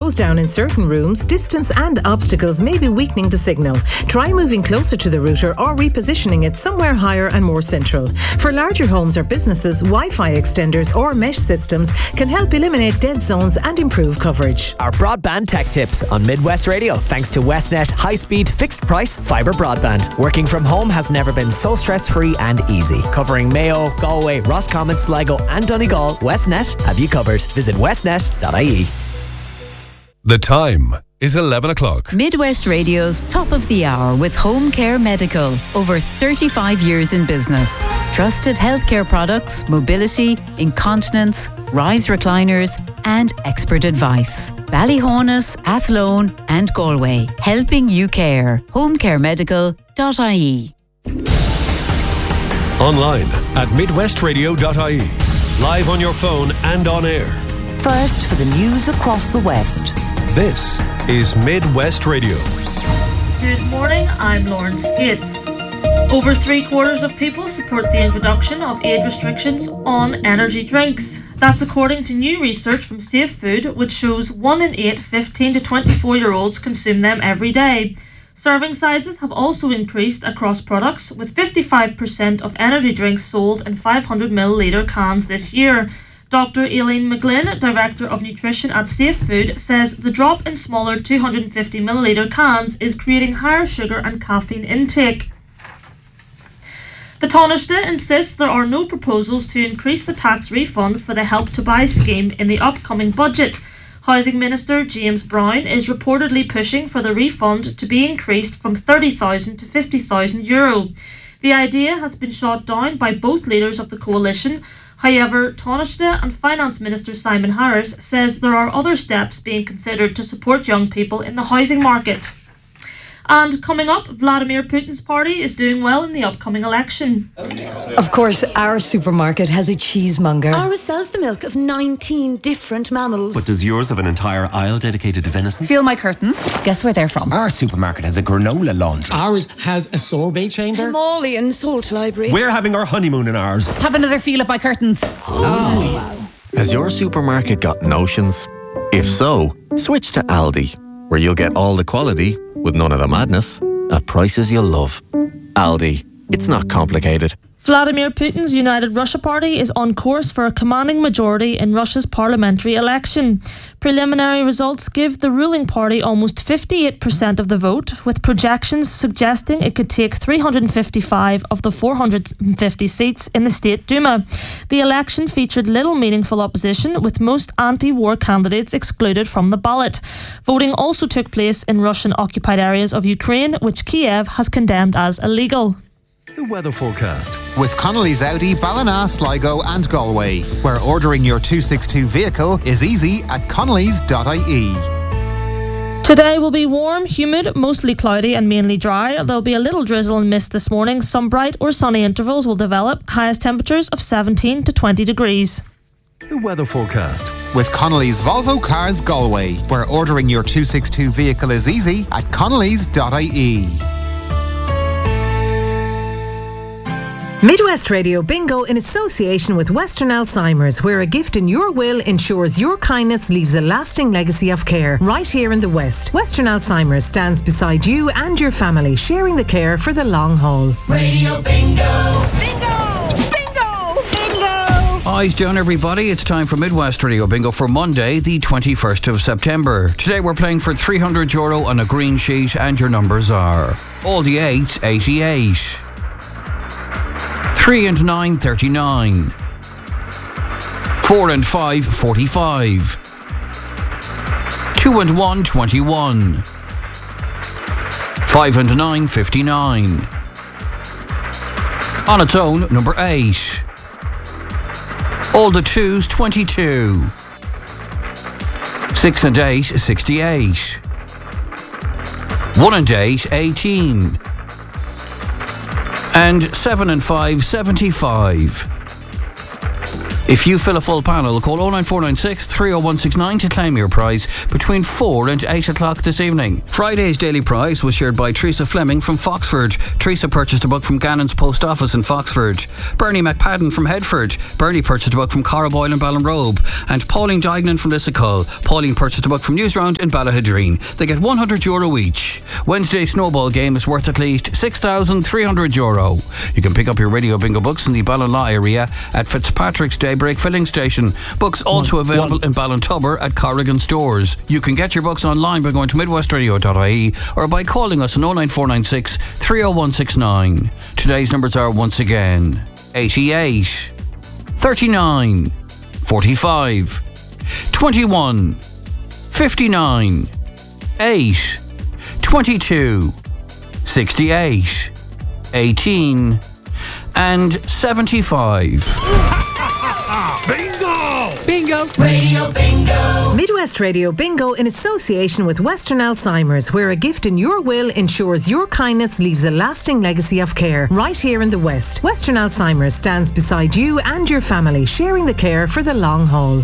slows down in certain rooms, distance and obstacles may be weakening the signal. Try moving closer to the router or repositioning it somewhere higher and more central. For larger homes or businesses, Wi-Fi extenders or mesh systems can help eliminate dead zones and improve coverage. Our broadband tech tips on Midwest Radio, thanks to Westnet high-speed, fixed-price fibre broadband. Working from home has never been so stress-free and easy. Covering Mayo, Galway, Roscommon, Sligo and Donegal, Westnet have you covered. Visit westnet.ie. The time is 11 o'clock. Midwest Radio's Top of the Hour with Home Care Medical. Over 35 years in business. Trusted healthcare products, mobility, incontinence, rise recliners and expert advice. Ballyhonus, Athlone and Galway. Helping you care. homecaremedical.ie. Online at midwestradio.ie. Live on your phone and on air. First for the news across the West. This is Midwest Radio. Good morning, I'm Lawrence Gates. Over 3/4 of people support the introduction of age restrictions on energy drinks. That's according to new research from Safe Food, which shows 1 in 8 15 to 24-year-olds consume them every day. Serving sizes have also increased across products, with 55% of energy drinks sold in 500ml cans this year. Dr. Aileen McGlynn, Director of Nutrition at Safe Food, says the drop in smaller 250ml cans is creating higher sugar and caffeine intake. The Taoiseach insists there are no proposals to increase the tax refund for the Help to Buy scheme in the upcoming budget. Housing Minister James Brown is reportedly pushing for the refund to be increased from €30,000 to €50,000. The idea has been shot down by both leaders of the coalition. However, Taoiseach and Finance Minister Simon Harris says there are other steps being considered to support young people in the housing market. And coming up, Vladimir Putin's party is doing well in the upcoming election. Of course, our supermarket has a cheesemonger. Ours sells the milk of 19 different mammals. But does yours have an entire aisle dedicated to venison? Feel my curtains. Guess where they're from? Our supermarket has a granola laundry. Ours has a sorbet chamber. Himalayan salt library. We're having our honeymoon in ours. Have another feel of my curtains. Oh, wow. Has your supermarket got notions? If so, switch to Aldi, where you'll get all the quality with none of the madness at prices you'll love. Aldi. It's not complicated. Vladimir Putin's United Russia Party is on course for a commanding majority in Russia's parliamentary election. Preliminary results give the ruling party almost 58% of the vote, with projections suggesting it could take 355 of the 450 seats in the State Duma. The election featured little meaningful opposition, with most anti-war candidates excluded from the ballot. Voting also took place in Russian-occupied areas of Ukraine, which Kiev has condemned as illegal. The weather forecast with Connolly's Audi, Ballina, Sligo and Galway, where ordering your 262 vehicle is easy at connellys.ie. Today will be warm, humid, mostly cloudy and mainly dry. There'll be a little drizzle and mist this morning. Some bright or sunny intervals will develop. Highest temperatures of 17 to 20 degrees. The weather forecast with Connolly's Volvo Cars Galway, where ordering your 262 vehicle is easy at connellys.ie. Midwest Radio Bingo in association with Western Alzheimer's, where a gift in your will ensures your kindness leaves a lasting legacy of care right here in the West. Western Alzheimer's stands beside you and your family, sharing the care for the long haul. Radio Bingo! Bingo! Bingo! Bingo! Eyes down, everybody. It's time for Midwest Radio Bingo for Monday, the 21st of September. Today we're playing for €300 on a green sheet, and your numbers are all the 8s, 88. 3 and 9, 39. 4 and 5, 45. 2 and 1, 21. 5 and 9, 59. On its own, number 8. All the 2s, 22. 6 and 8, 68. 1 and 8, 18. And 7 and 5, 75. If you fill a full panel, call 09496 30169 to claim your prize between 4 and 8 o'clock this evening. Friday's daily prize was shared by Teresa Fleming from Foxford. Teresa purchased a book from Gannon's Post Office in Foxford. Bernie McPadden from Headford. Bernie purchased a book from Carraboyle in Ballinrobe. And Pauline Dignan from Lissacull. Pauline purchased a book from Newsround in Ballahadreen. They get €100 each. Wednesday's snowball game is worth at least €6,300. You can pick up your Radio Bingo books in the Ballinlaw area at Fitzpatrick's Daybreak Filling Station. Books also available in Ballintubber at Corrigan Stores. You can get your books online by going to midwestradio.ie or by calling us on 09496 30169. Today's numbers are once again 88, 39, 45, 21, 59, 8, 22, 68, 18 and 75. Bingo! Bingo! Radio Bingo! Midwest Radio Bingo in association with Western Alzheimer's, where a gift in your will ensures your kindness leaves a lasting legacy of care. Right here in the West, Western Alzheimer's stands beside you and your family, sharing the care for the long haul.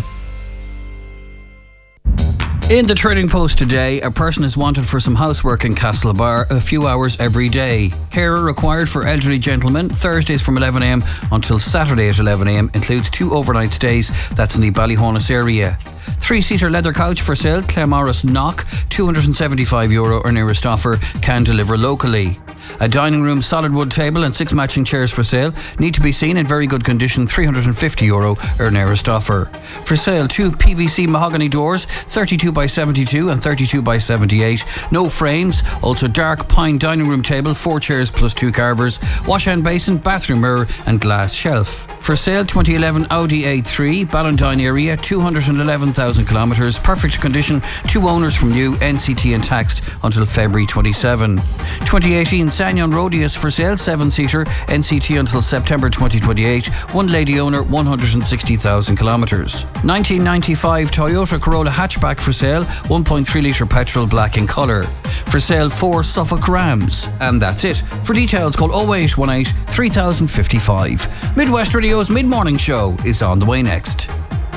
In the Trading Post today, a person is wanted for some housework in Castlebar a few hours every day. Carer required for elderly gentlemen, Thursdays from 11am until Saturday at 11am, includes 2 overnight stays. That's in the Ballyhonus area. 3-seater leather couch for sale, Claremorris Knock, €275 or nearest offer, can deliver locally. A dining room solid wood table and 6 matching chairs for sale, need to be seen in very good condition, €350 or nearest offer. For sale, 2 PVC mahogany doors, 32 by 72 and 32 by 78, no frames. Also dark pine dining room table, 4 chairs plus 2 carvers, wash hand basin, bathroom mirror and glass shelf. For sale, 2011 Audi A3, Ballindine area, 211,000 kilometres, perfect condition, 2 owners from new, NCT and taxed until February 27. 2018 Sanyon Rodius for sale, 7-seater, NCT until September 2028, 1 lady owner, 160,000 kilometres. 1995 Toyota Corolla hatchback for sale, 1.3 litre petrol, black in colour. For sale, 4 Suffolk Rams. And that's it. For details, call 0818 3055. Midwest Radio's Mid-Morning Show is on the way next.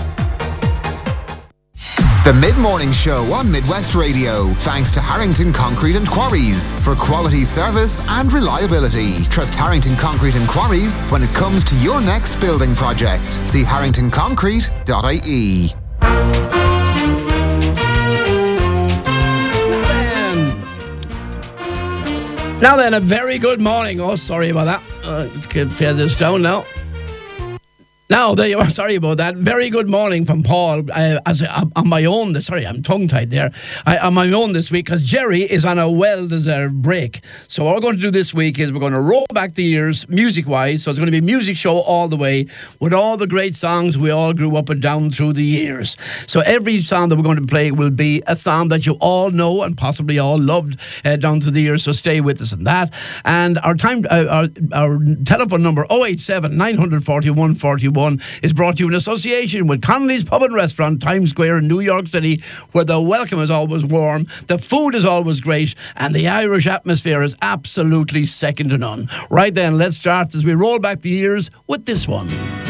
The Mid-Morning Show on Midwest Radio, thanks to Harrington Concrete and Quarries for quality service and reliability. Trust Harrington Concrete and Quarries when it comes to your next building project. See harringtonconcrete.ie. Now then, a very good morning. Oh, sorry about that. Can fare this down now. Now, there you are. Sorry about that. Very good morning from Paul. On my own, sorry, I'm tongue-tied there. On my own this week, because Jerry is on a well-deserved break. So what we're going to do this week is we're going to roll back the years, music-wise. So it's going to be a music show all the way with all the great songs we all grew up and down through the years. So every song that we're going to play will be a song that you all know and possibly all loved down through the years. So stay with us on that. And our telephone number 087 941 41 is brought to you in association with Connolly's Pub and Restaurant, Times Square in New York City, where the welcome is always warm, the food is always great, and the Irish atmosphere is absolutely second to none. Right then, let's start as we roll back the years with this one.